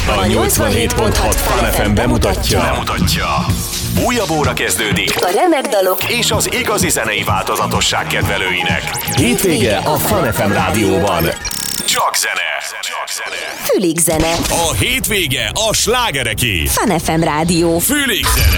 A 87.6 Fun FM bemutatja. Újabb óra kezdődik A remek dalok és az igazi zenei változatosság kedvelőinek. Hétvége a Fun FM rádióban. Csak zene. Fülig zene. A hétvége a slágereké. Fun FM rádió. Fülig zene.